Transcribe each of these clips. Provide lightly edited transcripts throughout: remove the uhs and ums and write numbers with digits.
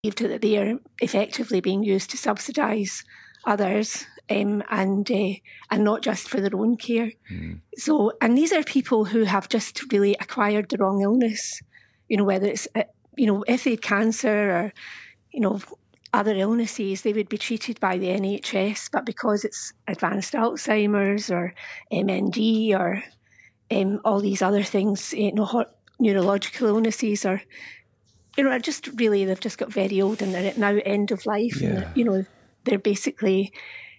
that they are effectively being used to subsidise others, and not just for their own care. So, and these are people who have just really acquired the wrong illness, whether it's, if they had cancer or, other illnesses, they would be treated by the NHS, but because it's advanced Alzheimer's or MND or all these other things, neurological illnesses or, are just really, they've just got very old and they're at now end of life. Yeah. And, they're basically,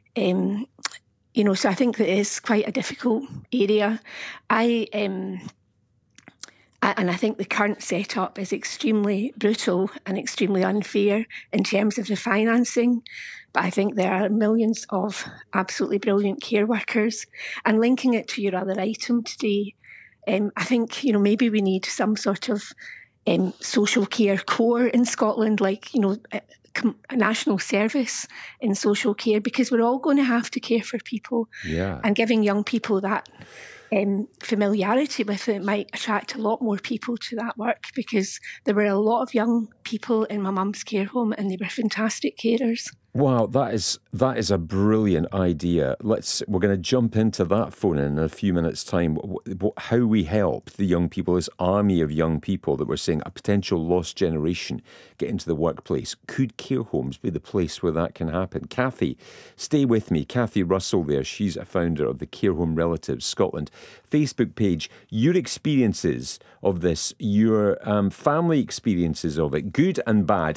so I think that is quite a difficult area. And I think the current setup is extremely brutal and extremely unfair in terms of the financing. But I think there are millions of absolutely brilliant care workers. And linking it to your other item today, I think, maybe we need some sort of social care core in Scotland, like, a national service in social care, because we're all going to have to care for people. Yeah. And giving young people that familiarity with it might attract a lot more people to that work, because there were a lot of young people in my mum's care home and they were fantastic carers. Wow, that is a brilliant idea. We're going to jump into that phone in a few minutes' time. How we help the young people, this army of young people that we're saying a potential lost generation get into the workplace. Could care homes be the place where that can happen? Kathy, stay with me. Kathy Russell there. She's a founder of the Care Home Relatives Scotland Facebook page. Your experiences of this, your family experiences of it, good and bad.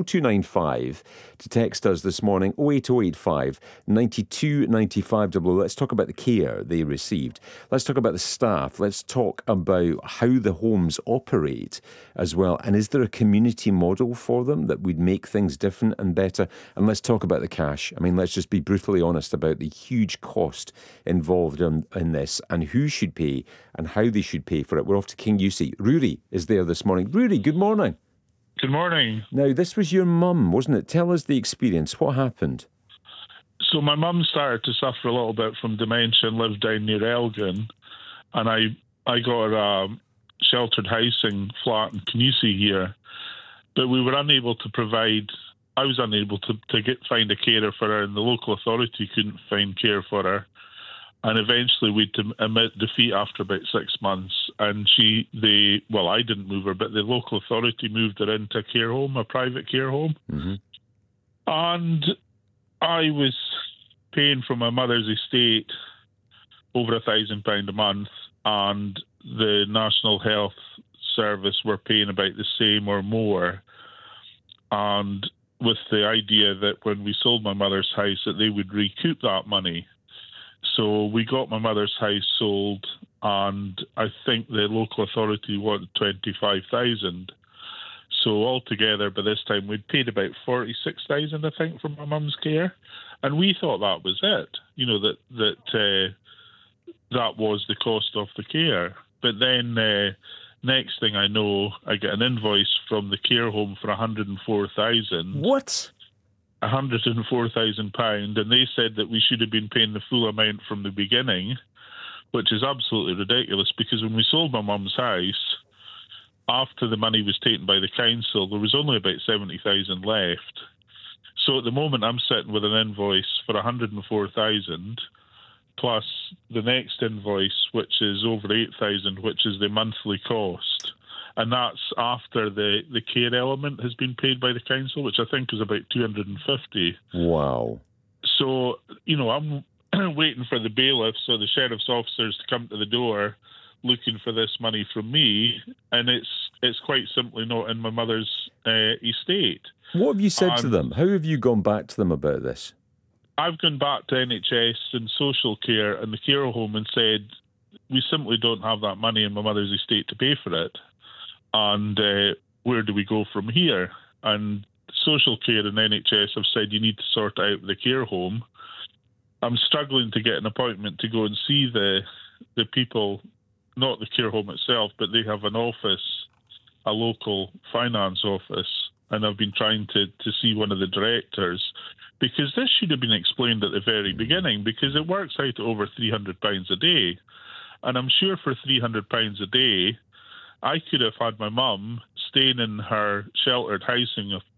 80295 to text us this morning, 08085 92 95 00. Let's talk about the care they received. Let's talk about the staff. Let's talk about how the homes operate as well. And is there a community model for them that would make things different and better? And let's talk about the cash. I mean, let's just be brutally honest about the huge cost involved in this and who should pay and how they should pay for it. We're off to King Eusie. Rory is there this morning. Rory, good morning. Good morning. Now, this was your mum, wasn't it? Tell us the experience. What happened? So my mum started to suffer a little bit from dementia and lived down near Elgin. And I got a sheltered housing flat in Canusie here. But we were unable to provide, I was unable to find a carer for her, and the local authority couldn't find care for her. And eventually we'd admit defeat after about 6 months. And I didn't move her, but the local authority moved her into a care home, a private care home. Mm-hmm. And I was paying for my mother's estate over £1,000 a month, and the National Health Service were paying about the same or more. And with the idea that when we sold my mother's house, that they would recoup that money. So we got my mother's house sold, and I think the local authority wanted 25,000. So altogether, by this time, we'd paid about 46,000, I think, for my mum's care, and we thought that was it. That was the cost of the care. But then, next thing I know, I get an invoice from the care home for 104,000. What? £104,000, and they said that we should have been paying the full amount from the beginning, which is absolutely ridiculous, because when we sold my mum's house, after the money was taken by the council, there was only about 70,000 left. So at the moment, I'm sitting with an invoice for 104,000, plus the next invoice, which is over 8,000, which is the monthly cost. And that's after the care element has been paid by the council, which I think is about 250. Wow. So, I'm waiting for the bailiffs or the sheriff's officers to come to the door looking for this money from me, and it's quite simply not in my mother's estate. What have you said to them? How have you gone back to them about this? I've gone back to NHS and social care and the care home and said, we simply don't have that money in my mother's estate to pay for it. And where do we go from here? And social care and NHS have said you need to sort out the care home. I'm struggling to get an appointment to go and see the people, not the care home itself, but they have an office, a local finance office, and I've been trying to see one of the directors, because this should have been explained at the very beginning, because it works out to over £300 a day. And I'm sure for £300 a day, I could have had my mum staying in her sheltered housing